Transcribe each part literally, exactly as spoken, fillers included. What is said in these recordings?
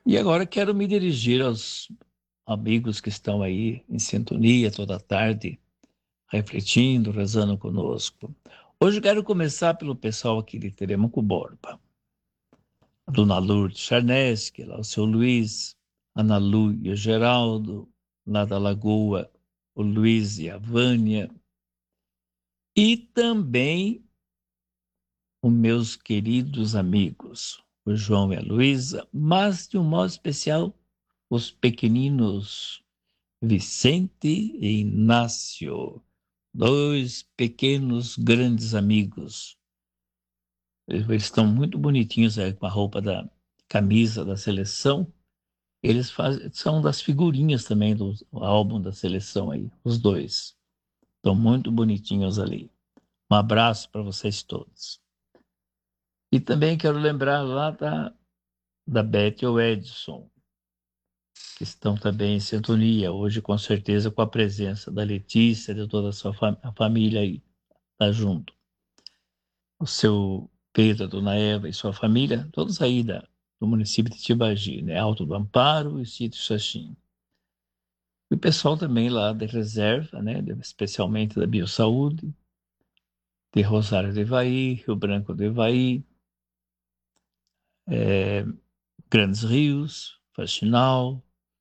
E agora quero me dirigir aos amigos que estão aí em sintonia toda tarde, refletindo, rezando conosco. Hoje quero começar pelo pessoal aqui de Teremaco Borba. A Dona Lourdes Charneschi, lá o seu Luiz, Ana Lu e o Geraldo, lá da Lagoa, o Luiz e a Vânia. E também os meus queridos amigos, o João e a Luísa, mas de um modo especial, os pequeninos Vicente e Inácio, dois pequenos grandes amigos. Eles, eles estão muito bonitinhos aí, com a roupa da camisa da seleção. Eles faz, são das figurinhas também do álbum da seleção aí, os dois. Estão muito bonitinhos ali. Um abraço para vocês todos. E também quero lembrar lá da, da Beth e o Edson, que estão também em sintonia, hoje com certeza com a presença da Letícia, de toda a sua fam a família aí, tá junto. O seu Pedro, a dona Eva e sua família, todos aí da, do município de Tibagi, né? Alto do Amparo e Sítio Xaxim. E o pessoal também lá da reserva, né? Especialmente da Biosaúde, de Rosário do Ivaí, Rio Branco do Ivaí, é, Grandes Rios, Faxinal,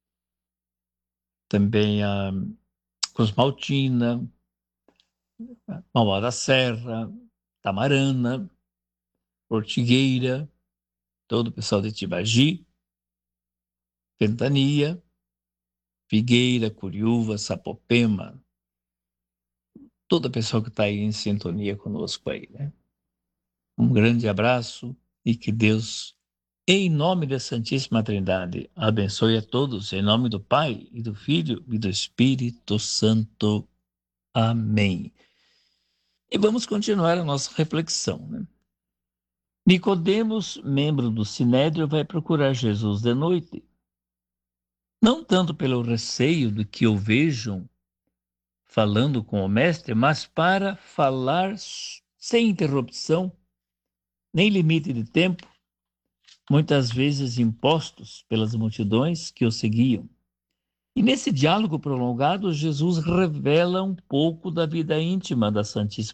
também a Cosmaltina, Mauá da Serra, Tamarana, Ortigueira, todo o pessoal de Tibagi, Ventania, Figueira, Curiúva, Sapopema, todo o pessoal que está aí em sintonia conosco aí, né? Um grande abraço e que Deus, em nome da Santíssima Trindade, abençoe a todos, em nome do Pai, e do Filho, e do Espírito Santo. Amém. E vamos continuar a nossa reflexão, né? Nicodemos, membro do Sinédrio, vai procurar Jesus de noite, não tanto pelo receio do que o vejam falando com o mestre, mas para falar sem interrupção, nem limite de tempo, muitas vezes impostos pelas multidões que o seguiam. E nesse diálogo prolongado, Jesus revela um pouco da vida íntima da Santíssima